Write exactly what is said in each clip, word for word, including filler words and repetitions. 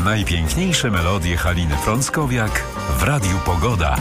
Najpiękniejsze melodie Haliny Frąckowiak w Radiu Pogoda.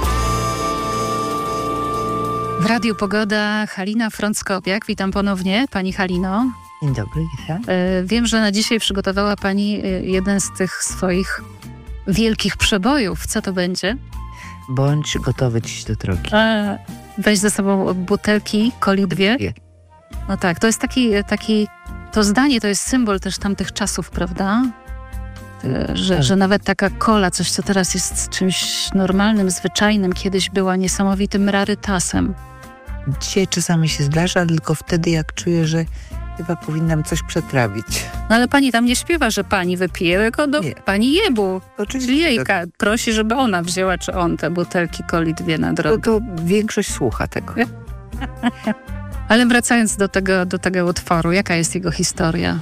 W Radiu Pogoda Halina Frąckowiak. Witam ponownie, pani Halino. Dzień dobry, witam. Wiem, że na dzisiaj przygotowała pani jeden z tych swoich wielkich przebojów. Co to będzie? Bądź gotowy dziś do drogi. A, weź ze sobą butelki coli dwie. No tak, to jest taki, taki, to zdanie to jest symbol też tamtych czasów, prawda? Że, tak. że nawet taka kola, coś co teraz jest czymś normalnym, zwyczajnym, kiedyś była niesamowitym rarytasem. Dzisiaj czasami się zdarza, tylko wtedy jak czuję, że chyba powinnam coś przetrawić. No ale pani tam nie śpiewa, że pani wypije, tylko do nie. pani jebu. Czyli jejka prosi, żeby ona wzięła, czy on, te butelki coli dwie na drogę. To, to większość słucha tego. Ale wracając do tego, do tego utworu, jaka jest jego historia?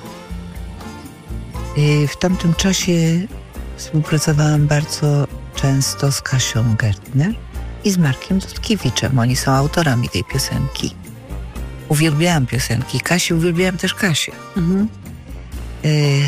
W tamtym czasie współpracowałam bardzo często z Kasią Gertner i z Markiem Dudkiewiczem. Oni są autorami tej piosenki. Uwielbiałam piosenki Kasi, uwielbiałam też Kasię. Mhm. Y-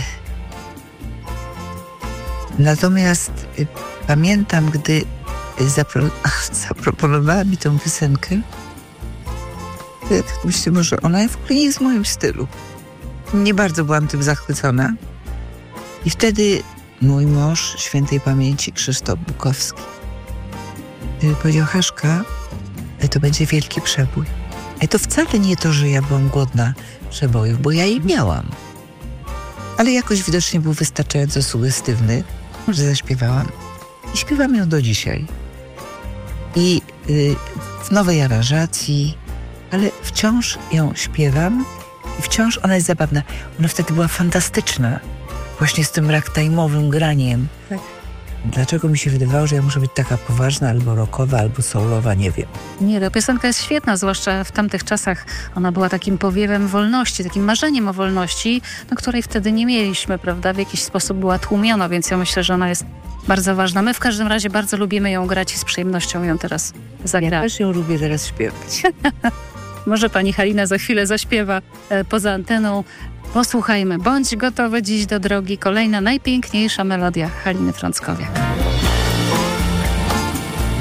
Natomiast y- pamiętam, gdy zapro- zaproponowała mi tę piosenkę, ja tak myślę, że ona w ogóle nie jest w moim stylu. Nie bardzo byłam tym zachwycona. I wtedy mój mąż, świętej pamięci Krzysztof Bukowski, powiedział: Haszka, to będzie wielki przebój. I to wcale nie to, że ja byłam głodna przebojów, bo ja je miałam. Ale jakoś widocznie był wystarczająco sugestywny, że zaśpiewałam. I śpiewam ją do dzisiaj. I y, w nowej aranżacji, ale wciąż ją śpiewam i wciąż ona jest zabawna. Ona wtedy była fantastyczna. Właśnie z tym ragtime'owym graniem. Tak. Dlaczego mi się wydawało, że ja muszę być taka poważna, albo rockowa, albo soulowa, nie wiem. Nie, ta piosenka jest świetna, zwłaszcza w tamtych czasach. Ona była takim powiewem wolności, takim marzeniem o wolności, no, której wtedy nie mieliśmy, prawda? W jakiś sposób była tłumiona, więc ja myślę, że ona jest bardzo ważna. My w każdym razie bardzo lubimy ją grać i z przyjemnością ją teraz zagrać. Ja też ją lubię teraz śpiewać. Może pani Halina za chwilę zaśpiewa e, poza anteną. Posłuchajmy. Bądź gotowy dziś do drogi. Kolejna najpiękniejsza melodia Haliny Frąckowiak.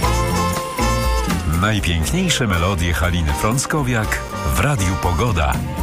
Najpiękniejsze melodie Haliny Frąckowiak w Radiu Pogoda.